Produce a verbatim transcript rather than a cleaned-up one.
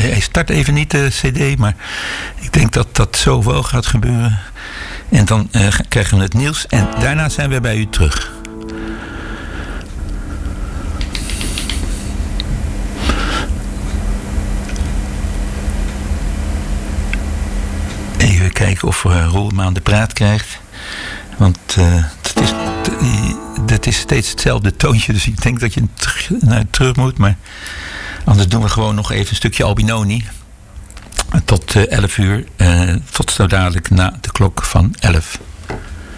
hij start even niet de cd, maar ik denk dat dat zo wel gaat gebeuren. En dan uh, krijgen we het nieuws en daarna zijn we bij u terug. Even kijken of uh, Roel hem aan de praat krijgt. Want uh, dat, is, dat is steeds hetzelfde toontje. Dus ik denk dat je terug, naar terug moet. Maar anders doen we gewoon nog even een stukje Albinoni. Tot uh, elf uur. Uh, tot zo dadelijk na de klok van elf.